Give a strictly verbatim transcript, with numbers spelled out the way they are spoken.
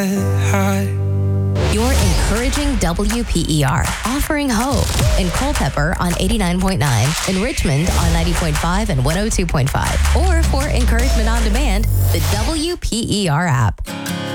You're encouraging W P E R, offering hope in Culpeper on eighty-nine point nine, in Richmond on ninety point five and one oh two point five, or for encouragement on demand, the W P E R app.